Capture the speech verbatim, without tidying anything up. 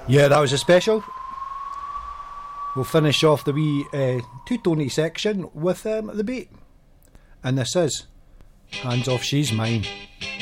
Yeah, that was a special. We'll finish off the wee uh, two-tony section with um, the beat. And this is Hands Off She's Mine.